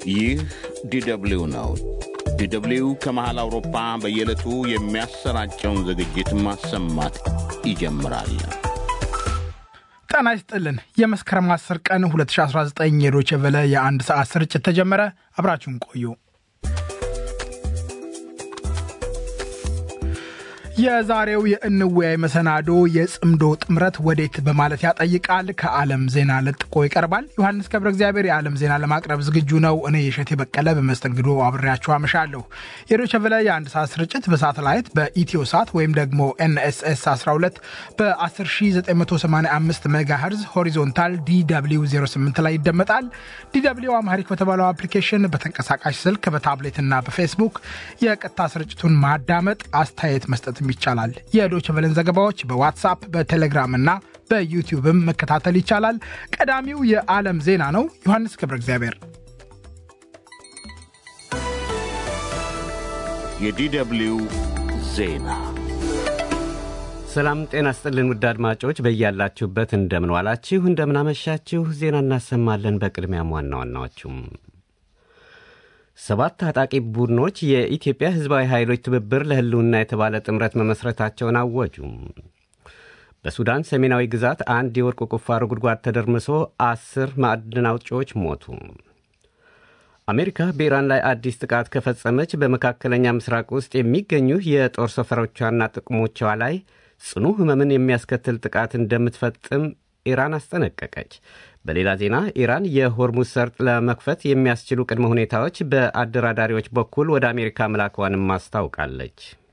ይህ ዲደብሊው ነው። ዲደብሊው ከመሃል አውሮፓ በየዕለቱ የሚያሰራጨውን ዝግጅት ማሰማት ይጀምራል። ጤና ይስጥልን። የመስከረም 10 ቀን 2019 የዶይቼ ቬለ የአንድ ሰዓት ስርጭት ተጀመረ። አብራችሁን ቆዩ። የዛሬው የእንወያይ መሰናዶ የጽምዶ ጥምረት ወዴት በማለት ያጠይቃል። ከዓለም ዜና ለጥቆ ይቀርባል። ዮሐንስ ገብረ እግዚአብሔር የዓለም ዜና ለማቅረብ ዝግጁ ነው። እኔ የሸቴ በቀለ በመስተንግዶ አብሬያችሁ አመሻለሁ። የዶይቼ ቬለ የአንድ ሰዓት ስርጭት በሳተላይት በኢትዮሳት ወይም ደግሞ NSS 12 በ10985 ሜጋሄርዝ ሆሪዞንታል DW 08 ላይ ይደመጣል። DW አማሪክ በተባለው አፕሊኬሽን በተንቀሳቃሽ ስልክ በታብሌትና በፌስቡክ የቀጥታ ስርጭቱን ማዳመጥ አስተያየት መስጠት ይቻላል። የዶይቼ ቬለን ዘገባዎች በዋትስአፕ በቴሌግራም እና በዩቲዩብም መከታተል ይቻላል። ቀዳሚው የዓለም ዜና ነው። ዮሐንስ ገብረ እግዚአብሔር። የዲደብሊው ዜና። ሰላም ጤና ይስጥልን ውድ አድማጮች፣ በእያላችሁበት እንደምን ዋላችሁ እንደምን አመሻችሁ። ዜና እናሰማለን። በቅድሚያም ዋና ዋናዎቹም 7 ታጣቂ ቡድኖች የኢትዮጵያ ሕዝባዊ ኃይሎች ትብብር ለህልውና የተባለ ጥምረት መመስረታቸውን አወጁ። በሱዳን ሰሜናዊ ግዛት አንድ የወርቅ ቁፋሮ ጉድጓድ ተደርምሶ 10 ማዕድን አውጪዎች ሞቱ። አሜሪካ በኢራን ላይ አዲስ ጥቃት ከፈጸመች በመካከለኛ ምስራቅ ውስጥ የሚገኙ የጦር ሰፈሮቿና ጥቅሞቿ ላይ ጽኑ ህመምን የሚያስከትል ጥቃት እንደምትፈጽም ኢራን አስጠነቀቀች። በሌላ ዜና ኢራን የሆርሙዝ ሰርጥ ለመክፈት የሚያስችሉ ቅድመ ሁኔታዎች በአደራዳሪዎች በኩል ወደ አሜሪካ መላኳንም ማስታውቃለች።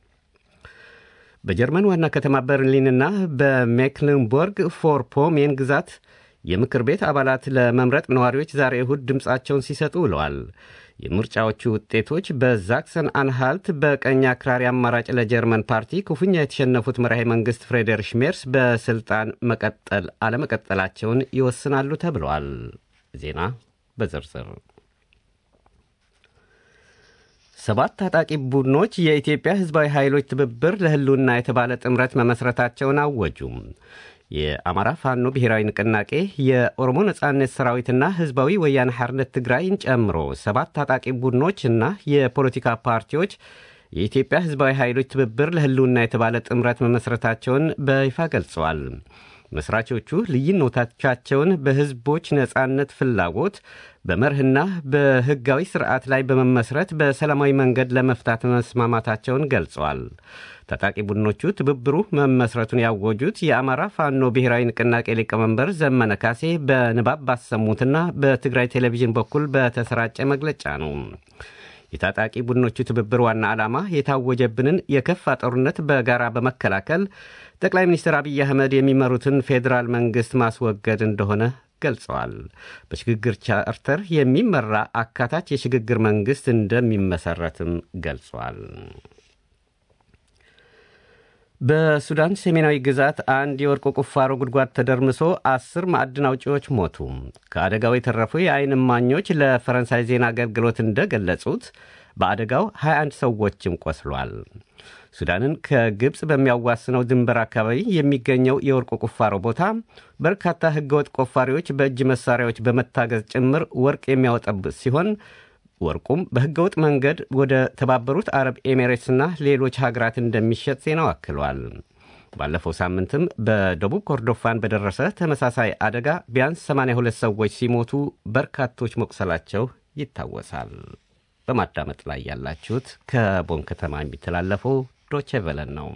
በጀርመን ዋና ከተማ በርሊንና በሜክለንቡርግ ፎርፖሜን ግዛት የምክር ቤት አባላት ለመምረጥ ነዋሪዎች ዛሬ እሁድ ድምፃቸውን ሲሰጡ ውለዋል። የምርጫዎቹ ውጤቶች በዛክሰን አንሃልት በቀኝ አክራሪ አማራጭ ለጀርመን ፓርቲ ክፉኛ የተሸነፉት መራሄ መንግስት ፍሬድሪሽ ሜርስ በስልጣን መቀጠል አለመቀጠላቸውን ይወስናሉ ተብለዋል። ዜና በዝርዝር 7 ታጣቂ ቡድኖች የኢትዮጵያ ሕዝባዊ ኃይሎች ትብብር ለህልውና የተባለ ጥምረት መመስረታቸውን አወጁ። የአማራ ፋኖ ብሔራዊ ንቅናቄ፣ የኦሮሞ ነጻነት ሰራዊትና ህዝባዊ ወያነ ሓርነት ትግራይን ጨምሮ 7 ታጣቂ ቡድኖችና የፖለቲካ ፓርቲዎች የኢትዮጵያ ሕዝባዊ ኃይሎች ትብብር ለህልውና የተባለ ጥምረት መመስረታቸውን በይፋ ገልጸዋል። መስራቾቹ ልዩነቶቻቸውን በህዝቦች ነጻነት ፍላጎት በመርህና በህጋዊ ስርዓት ላይ በመመስረት በሰላማዊ መንገድ ለመፍታት መስማማታቸውን ገልጸዋል። ታጣቂ ቡድኖቹ ትብብሩ መመስረቱን ያወጁት የአማራ ፋኖ ብሔራዊ ንቅናቄ ሊቀመንበር ዘመነ ካሴ በንባብ ባሰሙትና በትግራይ ቴሌቪዥን በኩል በተሰራጨ መግለጫ ነው። የታጣቂ ቡድኖቹ ትብብር ዋና ዓላማ የታወጀብንን የከፋ ጦርነት በጋራ በመከላከል ጠቅላይ ሚኒስትር አብይ አህመድ የሚመሩትን ፌዴራል መንግስት ማስወገድ እንደሆነ ገልጸዋል። በሽግግር ቻርተር የሚመራ አካታች የሽግግር መንግስት እንደሚመሰረትም ገልጿል። በሱዳን ሰሜናዊ ግዛት አንድ የወርቅ ቁፋሮ ጉድጓድ ተደርምሶ 10 ማዕድን አውጪዎች ሞቱ። ከአደጋው የተረፉ የዓይን እማኞች ለፈረንሳይ ዜና አገልግሎት እንደገለጹት በአደጋው 21 ሰዎችም ቆስሏል። ሱዳንን ከግብፅ በሚያዋስነው ድንበር አካባቢ የሚገኘው የወርቅ ቁፋሮ ቦታ በርካታ ህገወጥ ቆፋሪዎች በእጅ መሳሪያዎች በመታገዝ ጭምር ወርቅ የሚያወጣበት ሲሆን ወርቁም በህገወጥ መንገድ ወደ ተባበሩት አረብ ኤሚሬትስና ሌሎች ሀገራት እንደሚሸጥ ዜናው አክሏል። ባለፈው ሳምንትም በደቡብ ኮርዶፋን በደረሰ ተመሳሳይ አደጋ ቢያንስ 82 ሰዎች ሲሞቱ በርካቶች መቁሰላቸው ይታወሳል። በማዳመጥ ላይ ያላችሁት ከቦን ከተማ የሚተላለፈው ዶይቼ ቬለ ነው።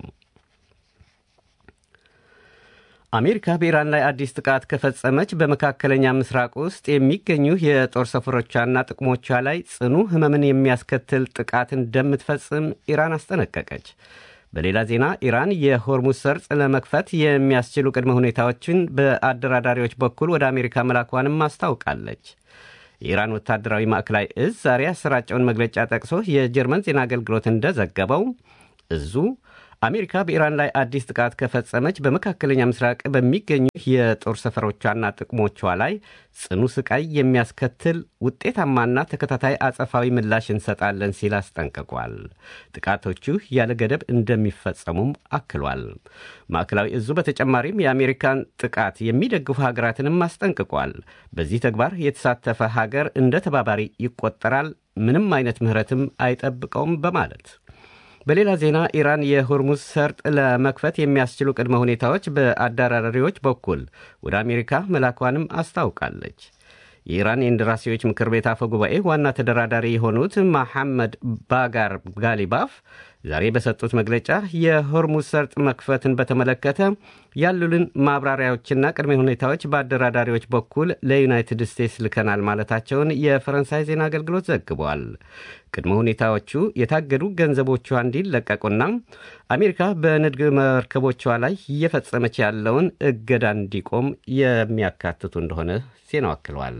አሜሪካ በኢራን ላይ አዲስ ጥቃት ከፈጸመች በመካከለኛ ምስራቅ ውስጥ የሚገኙ የጦር ሰፈሮቿና ጥቅሞቿ ላይ ጽኑ ህመምን የሚያስከትል ጥቃት እንደምትፈጽም ኢራን አስጠነቀቀች። በሌላ ዜና ኢራን የሆርሙዝ ሰርጥ ለመክፈት የሚያስችሉ ቅድመ ሁኔታዎችን በአደራዳሪዎች በኩል ወደ አሜሪካ መላኳንም አስታውቃለች። የኢራን ወታደራዊ ማዕከላዊ እዝ ዛሬ ያሰራጨውን መግለጫ ጠቅሶ የጀርመን ዜና አገልግሎት እንደዘገበው እዙ አሜሪካ በኢራን ላይ አዲስ ጥቃት ከፈጸመች በመካከለኛ ምስራቅ በሚገኙ የጦር ሰፈሮቿና ጥቅሞቿ ላይ ጽኑ ስቃይ የሚያስከትል ውጤታማና ተከታታይ አጸፋዊ ምላሽ እንሰጣለን ሲል አስጠንቅቋል። ጥቃቶቹ ያለ ገደብ እንደሚፈጸሙም አክሏል። ማዕከላዊ እዙ በተጨማሪም የአሜሪካን ጥቃት የሚደግፉ ሀገራትንም አስጠንቅቋል። በዚህ ተግባር የተሳተፈ ሀገር እንደ ተባባሪ ይቆጠራል፣ ምንም አይነት ምህረትም አይጠብቀውም በማለት በሌላ ዜና ኢራን የሆርሙዝ ሰርጥ ለመክፈት የሚያስችሉ ቅድመ ሁኔታዎች በአደራዳሪዎች በኩል ወደ አሜሪካ መላኳንም አስታውቃለች። የኢራን የእንደራሴዎች ምክር ቤት አፈ ጉባኤ ዋና ተደራዳሪ የሆኑት መሐመድ ባጋር ጋሊባፍ ዛሬ በሰጡት መግለጫ የሆርሙዝ ሰርጥ መክፈትን በተመለከተ ያሉልን ማብራሪያዎችና ቅድመ ሁኔታዎች በአደራዳሪዎች በኩል ለዩናይትድ ስቴትስ ልከናል ማለታቸውን የፈረንሳይ ዜና አገልግሎት ዘግቧል። ቅድመ ሁኔታዎቹ የታገዱ ገንዘቦቿ እንዲለቀቁና አሜሪካ በንግድ መርከቦቿ ላይ እየፈጸመች ያለውን እገዳ እንዲቆም የሚያካትቱ እንደሆነ ዜናው አክሏል።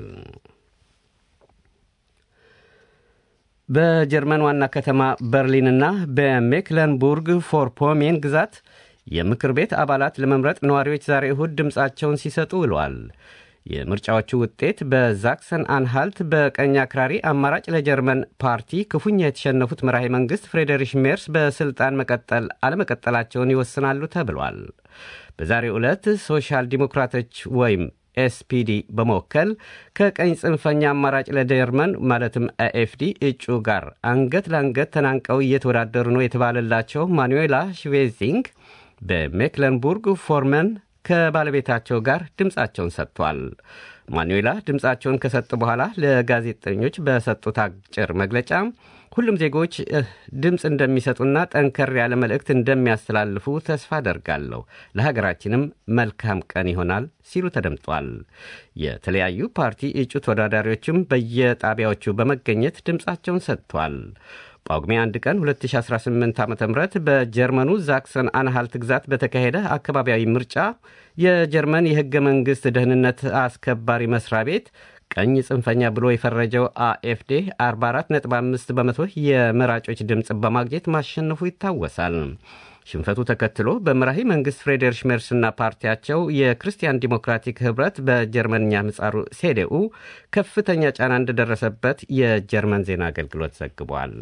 በጀርመን ዋና ከተማ በርሊንና በሜክለንቡርግ ፎርፖሜን ግዛት የምክር ቤት አባላት ለመምረጥ ነዋሪዎች ዛሬ እሁድ ድምፃቸውን ሲሰጡ ውለዋል። የምርጫዎቹ ውጤት በዛክሰን አንሃልት በቀኝ አክራሪ አማራጭ ለጀርመን ፓርቲ ክፉኛ የተሸነፉት መራሄ መንግሥት ፍሬድሪሽ ሜርስ በስልጣን መቀጠል አለመቀጠላቸውን ይወስናሉ ተብሏል። በዛሬው ዕለት ሶሻል ዲሞክራቶች ወይም ኤስፒዲ በመወከል ከቀኝ ጽንፈኛ አማራጭ ለጀርመን ማለትም ኤኤፍዲ እጩ ጋር አንገት ለአንገት ተናንቀው እየተወዳደሩ ነው የተባለላቸው ማኑዌላ ሽቬዚንግ በሜክለንቡርግ ፎርመን ከባለቤታቸው ጋር ድምፃቸውን ሰጥቷል። ማኑዌላ ድምፃቸውን ከሰጡ በኋላ ለጋዜጠኞች በሰጡት አጭር መግለጫ ሁሉም ዜጎች ድምፅ እንደሚሰጡና ጠንከር ያለ መልእክት እንደሚያስተላልፉ ተስፋ አደርጋለሁ፣ ለሀገራችንም መልካም ቀን ይሆናል ሲሉ ተደምጧል። የተለያዩ ፓርቲ እጩ ተወዳዳሪዎችም በየጣቢያዎቹ በመገኘት ድምፃቸውን ሰጥቷል። ጳጉሜ 1 ቀን 2018 ዓ.ም በጀርመኑ ዛክሰን አንሃልት ግዛት በተካሄደ አካባቢያዊ ምርጫ የጀርመን የሕገ መንግሥት ደህንነት አስከባሪ መስሪያ ቤት ቀኝ ጽንፈኛ ብሎ የፈረጀው አኤፍዲ 44.5 በመቶ የመራጮች ድምፅ በማግኘት ማሸነፉ ይታወሳል። ሽንፈቱ ተከትሎ በመራሄ መንግሥት ፍሬድሪሽ ሜርስና ፓርቲያቸው የክርስቲያን ዲሞክራቲክ ኅብረት በጀርመንኛ ምጻሩ ሴዴኡ ከፍተኛ ጫና እንደደረሰበት የጀርመን ዜና አገልግሎት ዘግቧል።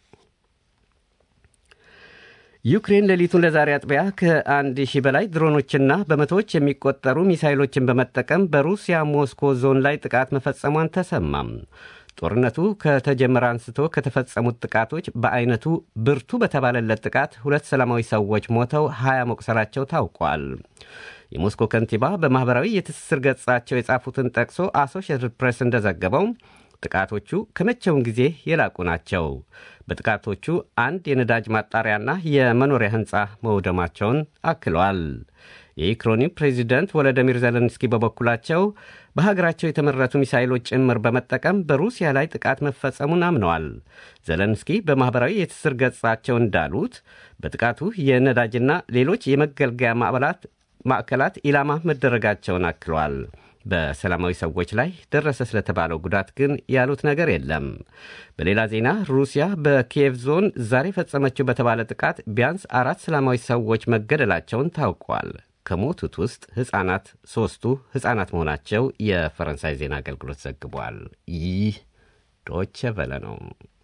ዩክሬን ሌሊቱን ለዛሬ አጥቢያ ከ1000 በላይ ድሮኖችና በመቶዎች የሚቆጠሩ ሚሳይሎችን በመጠቀም በሩሲያ ሞስኮ ዞን ላይ ጥቃት መፈጸሟን ተሰማም። ጦርነቱ ከተጀመረ አንስቶ ከተፈጸሙት ጥቃቶች በአይነቱ ብርቱ በተባለለት ጥቃት 2 ሰላማዊ ሰዎች ሞተው 20 መቁሰላቸው ታውቋል። የሞስኮ ከንቲባ በማኅበራዊ የትስስር ገጻቸው የጻፉትን ጠቅሶ አሶሺየትድ ፕሬስ እንደዘገበው ጥቃቶቹ ከመቼውም ጊዜ የላቁ ናቸው። በጥቃቶቹ አንድ የነዳጅ ማጣሪያና የመኖሪያ ሕንፃ መውደማቸውን አክለዋል። የዩክሬኑ ፕሬዚደንት ቮሎዲሚር ዜሌንስኪ በበኩላቸው በሀገራቸው የተመረቱ ሚሳይሎች ጭምር በመጠቀም በሩሲያ ላይ ጥቃት መፈጸሙን አምነዋል። ዜሌንስኪ በማኅበራዊ የትስስር ገጻቸው እንዳሉት በጥቃቱ የነዳጅና ሌሎች የመገልገያ ማዕከላት ኢላማ መደረጋቸውን አክለዋል። በሰላማዊ ሰዎች ላይ ደረሰ ስለተባለው ጉዳት ግን ያሉት ነገር የለም። በሌላ ዜና ሩሲያ በኪየቭ ዞን ዛሬ ፈጸመችው በተባለ ጥቃት ቢያንስ 4 ሰላማዊ ሰዎች መገደላቸውን ታውቋል። ከሞቱት ውስጥ 3ቱ ሕፃናት መሆናቸው የፈረንሳይ ዜና አገልግሎት ዘግቧል። ይህ ዶቼ ቬለ ነው።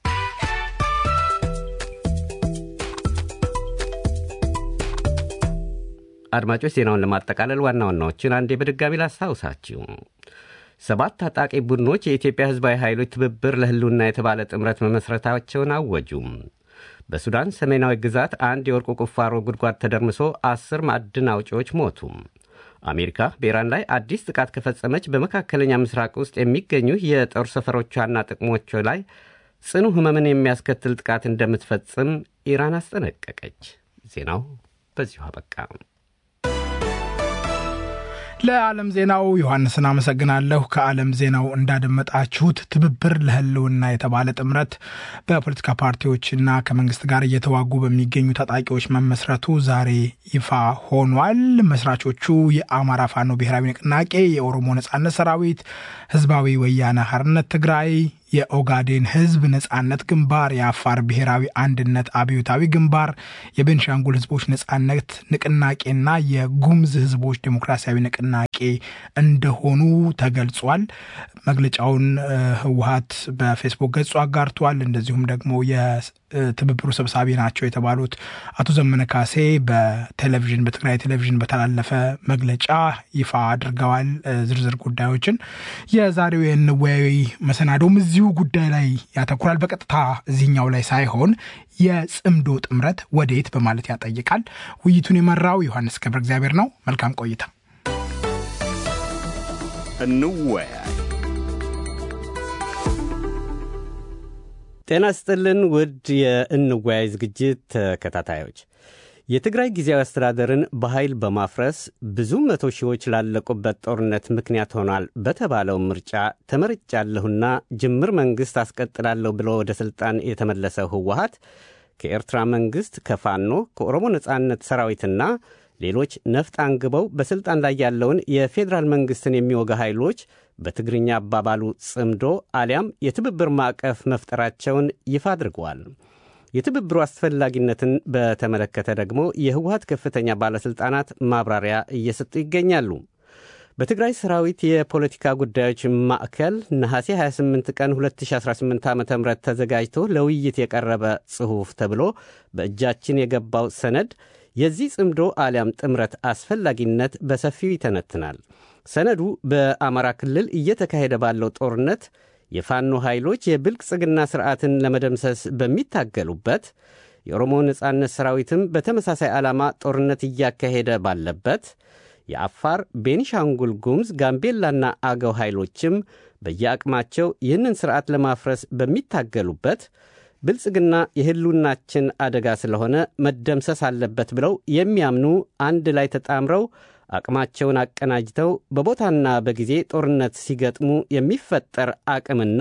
አድማጮች ዜናውን ለማጠቃለል ዋና ዋናዎችን አንዴ በድጋሚ ላስታውሳችሁ። 7 ታጣቂ ቡድኖች የኢትዮጵያ ሕዝባዊ ኃይሎች ትብብር ለሕልውና የተባለ ጥምረት መመስረታቸውን አወጁም። በሱዳን ሰሜናዊ ግዛት አንድ የወርቅ ቁፋሮ ጉድጓድ ተደርምሶ 10 ማዕድን አውጪዎች ሞቱ። አሜሪካ በኢራን ላይ አዲስ ጥቃት ከፈጸመች በመካከለኛ ምስራቅ ውስጥ የሚገኙ የጦር ሰፈሮቿና ጥቅሞቿ ላይ ጽኑ ሕመምን የሚያስከትል ጥቃት እንደምትፈጽም ኢራን አስጠነቀቀች። ዜናው በዚሁ አበቃ። ለዓለም ዜናው ዮሐንስን አመሰግናለሁ። ከዓለም ዜናው እንዳደመጣችሁት ትብብር ለሕልውና የተባለ ጥምረት በፖለቲካ ፓርቲዎችና ከመንግስት ጋር እየተዋጉ በሚገኙ ታጣቂዎች መመስረቱ ዛሬ ይፋ ሆኗል። መስራቾቹ የአማራ ፋኖ ብሔራዊ ንቅናቄ፣ የኦሮሞ ነጻነት ሰራዊት፣ ህዝባዊ ወያነ ሓርነት ትግራይ፣ የኦጋዴን ህዝብ ነጻነት ግንባር፣ የአፋር ብሔራዊ አንድነት አብዮታዊ ግንባር፣ የቤንሻንጉል ህዝቦች ነጻነት ንቅናቄና የጉምዝ ህዝቦች ዲሞክራሲያዊ ንቅናቄ እንደሆኑ ተገልጿል። መግለጫውን ህወሓት በፌስቡክ ገጹ አጋርቷል። እንደዚሁም ደግሞ የትብብሩ ሰብሳቢ ናቸው የተባሉት አቶ ዘመነ ካሴ በቴሌቪዥን በትግራይ ቴሌቪዥን በተላለፈ መግለጫ ይፋ አድርገዋል ዝርዝር ጉዳዮችን። የዛሬው የንወያይ መሰናዶም እዚሁ ጉዳይ ላይ ያተኩራል። በቀጥታ እዚህኛው ላይ ሳይሆን የጽምዶ ጥምረት ወዴት በማለት ያጠይቃል። ውይይቱን የመራው ዮሐንስ ገብረ እግዚአብሔር ነው። መልካም ቆይታ። እንወያይ። ጤና ይስጥልን ውድ የእንወያይ ዝግጅት ተከታታዮች። የትግራይ ጊዜያዊ አስተዳደርን በኃይል በማፍረስ ብዙ መቶ ሺዎች ላለቁበት ጦርነት ምክንያት ሆኗል በተባለው ምርጫ ተመርጫለሁና ጅምር መንግሥት አስቀጥላለሁ ብሎ ወደ ሥልጣን የተመለሰው ህወሓት ከኤርትራ መንግሥት፣ ከፋኖ፣ ከኦሮሞ ነጻነት ሰራዊትና ሌሎች ነፍጥ አንግበው በሥልጣን ላይ ያለውን የፌዴራል መንግሥትን የሚወጋ ኃይሎች በትግርኛ አባባሉ ጽምዶ አሊያም የትብብር ማዕቀፍ መፍጠራቸውን ይፋ አድርገዋል። የትብብሩ አስፈላጊነትን በተመለከተ ደግሞ የህወሓት ከፍተኛ ባለሥልጣናት ማብራሪያ እየሰጡ ይገኛሉ። በትግራይ ሰራዊት የፖለቲካ ጉዳዮች ማዕከል ነሐሴ 28 ቀን 2018 ዓ.ም ተዘጋጅቶ ለውይይት የቀረበ ጽሑፍ ተብሎ በእጃችን የገባው ሰነድ የዚህ ጽምዶ አሊያም ጥምረት አስፈላጊነት በሰፊው ይተነትናል። ሰነዱ በአማራ ክልል እየተካሄደ ባለው ጦርነት የፋኖ ኃይሎች የብልጽግና ሥርዓትን ለመደምሰስ በሚታገሉበት፣ የኦሮሞ ነጻነት ሰራዊትም በተመሳሳይ ዓላማ ጦርነት እያካሄደ ባለበት፣ የአፋር፣ ቤኒሻንጉል ጉሙዝ፣ ጋምቤላና አገው ኃይሎችም በየአቅማቸው ይህንን ሥርዓት ለማፍረስ በሚታገሉበት፣ ብልጽግና የህልውናችን አደጋ ስለሆነ መደምሰስ አለበት ብለው የሚያምኑ አንድ ላይ ተጣምረው አቅማቸውን አቀናጅተው በቦታና በጊዜ ጦርነት ሲገጥሙ የሚፈጠር አቅምና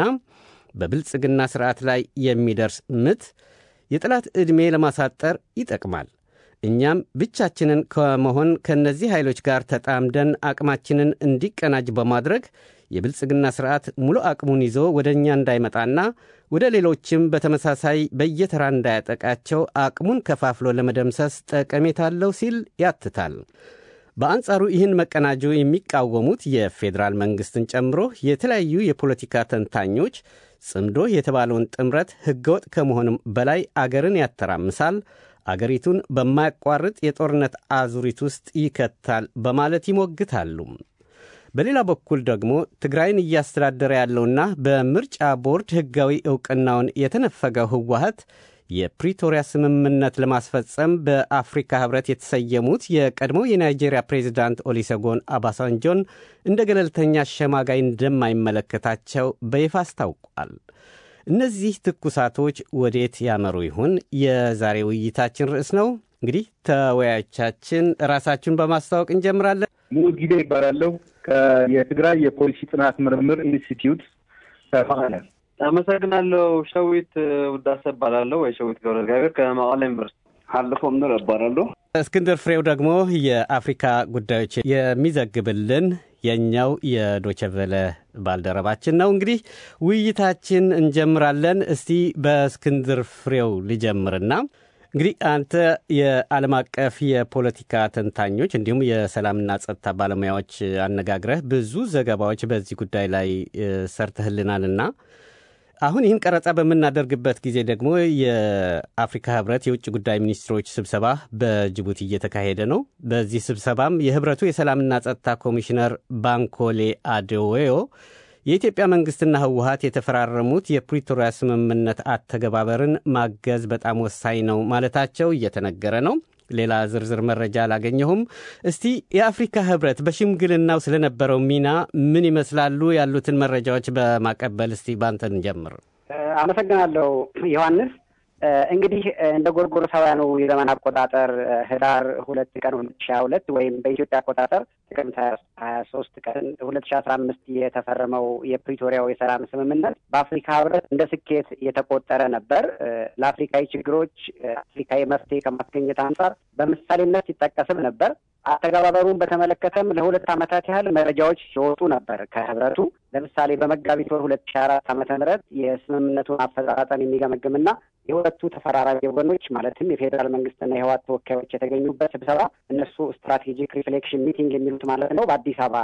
በብልጽግና ሥርዓት ላይ የሚደርስ ምት የጠላት ዕድሜ ለማሳጠር ይጠቅማል። እኛም ብቻችንን ከመሆን ከነዚህ ኃይሎች ጋር ተጣምደን አቅማችንን እንዲቀናጅ በማድረግ የብልጽግና ሥርዓት ሙሉ አቅሙን ይዞ ወደ እኛ እንዳይመጣና ወደ ሌሎችም በተመሳሳይ በየተራ እንዳያጠቃቸው አቅሙን ከፋፍሎ ለመደምሰስ ጠቀሜታ አለው ሲል ያትታል። በአንጻሩ ይህን መቀናጁ የሚቃወሙት የፌዴራል መንግሥትን ጨምሮ የተለያዩ የፖለቲካ ተንታኞች ጽምዶ የተባለውን ጥምረት ሕገወጥ ከመሆንም በላይ አገርን ያተራምሳል፣ አገሪቱን በማያቋርጥ የጦርነት አዙሪት ውስጥ ይከታል በማለት ይሞግታሉ። በሌላ በኩል ደግሞ ትግራይን እያስተዳደረ ያለውና በምርጫ ቦርድ ሕጋዊ ዕውቅናውን የተነፈገው ህወሓት የፕሪቶሪያ ስምምነት ለማስፈጸም በአፍሪካ ህብረት የተሰየሙት የቀድሞው የናይጄሪያ ፕሬዚዳንት ኦሉሴጉን ኦባሳንጆን እንደ ገለልተኛ አሸማጋይ እንደማይመለከታቸው በይፋ አስታውቋል። እነዚህ ትኩሳቶች ወዴት ያመሩ ይሆን? የዛሬ ውይይታችን ርዕስ ነው። እንግዲህ ተወያዮቻችን ራሳችሁን በማስተዋወቅ እንጀምራለን። ሙሉ ጊዜ ይባላለሁ የትግራይ የፖሊሲ ጥናት ምርምር ኢንስቲትዩት ከመቀለ። አመሰግናለሁ። ሸዊት ውዳሴ እባላለሁ ወይ ሸዊት ገብረ እግዚአብሔር ከመቀለ ዩኒቨርሲቲ። ሀልፎም ነው እባላለሁ። እስክንድር ፍሬው ደግሞ የአፍሪካ ጉዳዮች የሚዘግብልን የኛው የዶቼ ቬለ ባልደረባችን ነው። እንግዲህ ውይይታችን እንጀምራለን። እስቲ በእስክንድር ፍሬው ልጀምርና እንግዲህ አንተ የዓለም አቀፍ የፖለቲካ ተንታኞች እንዲሁም የሰላምና ጸጥታ ባለሙያዎች አነጋግረህ ብዙ ዘገባዎች በዚህ ጉዳይ ላይ ሰርተህልናልና አሁን ይህን ቀረጻ በምናደርግበት ጊዜ ደግሞ የአፍሪካ ህብረት የውጭ ጉዳይ ሚኒስትሮች ስብሰባ በጅቡቲ እየተካሄደ ነው። በዚህ ስብሰባም የህብረቱ የሰላምና ጸጥታ ኮሚሽነር ባንኮሌ አዴዌዮ የኢትዮጵያ መንግስትና ህወሓት የተፈራረሙት የፕሪቶሪያ ስምምነት አተገባበርን ማገዝ በጣም ወሳኝ ነው ማለታቸው እየተነገረ ነው። ሌላ ዝርዝር መረጃ አላገኘሁም። እስቲ የአፍሪካ ህብረት በሽምግልናው ስለነበረው ሚና ምን ይመስላሉ? ያሉትን መረጃዎች በማቀበል እስቲ ባንተን ጀምር። አመሰግናለሁ ዮሐንስ። እንግዲህ እንደ ጎርጎሮሳውያኑ የዘመን አቆጣጠር ህዳር 2 ቀን 2022 ወይም በኢትዮጵያ አቆጣጠር ጥቅምት 23 ቀን 2015 የተፈረመው የፕሪቶሪያው የሰላም ስምምነት በአፍሪካ ህብረት እንደ ስኬት የተቆጠረ ነበር። ለአፍሪካዊ ችግሮች አፍሪካዊ መፍትሄ ከማስገኘት አንጻር በምሳሌነት ሲጠቀስም ነበር። አተገባበሩን በተመለከተም ለሁለት ዓመታት ያህል መረጃዎች ሲወጡ ነበር ከህብረቱ። ለምሳሌ በመጋቢት ወር 2004 ዓመተ ምህረት የስምምነቱን አፈጻጸም የሚገመግምና የሁለቱ ተፈራራቢ ወገኖች ማለትም የፌዴራል መንግስትና የህወሓት ተወካዮች የተገኙበት ስብሰባ እነሱ ስትራቴጂክ ሪፍሌክሽን ሚቲንግ የሚሉት ማለት ነው በአዲስ አበባ